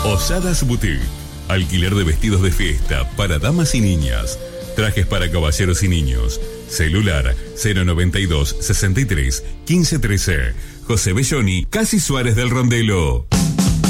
Osadas Boutique. Alquiler de vestidos de fiesta para damas y niñas. Trajes para caballeros y niños. Celular 092 63 15 13. José Belloni, Casi Suárez del Rondelo.